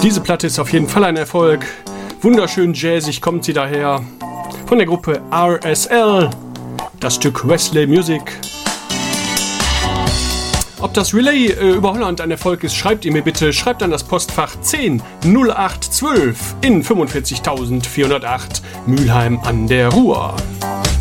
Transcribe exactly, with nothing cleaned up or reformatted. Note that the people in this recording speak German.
Diese Platte ist auf jeden Fall ein Erfolg. Wunderschön jazzig kommt sie daher. Von der Gruppe R S L. Das Stück Wesley Music. Ob das Relay äh, über Holland ein Erfolg ist, schreibt ihr mir bitte. Schreibt an das Postfach zehn null acht zwölf in fünfundvierzigtausendvierhundertacht Mülheim an der Ruhr.